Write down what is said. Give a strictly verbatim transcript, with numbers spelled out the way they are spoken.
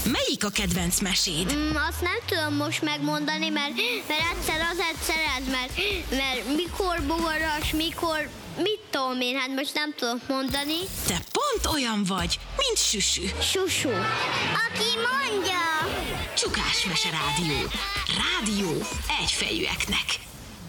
Melyik a kedvenc meséd? Mm, azt nem tudom most megmondani, mert, mert egyszer azért szeret, mert, mert mikor bogaras, mikor, mit tudom én, hát most nem tudok mondani. Te pont olyan vagy, mint Süsü. Susu. Aki mondja. Csukás Mese Rádió. Rádió egyfejűeknek.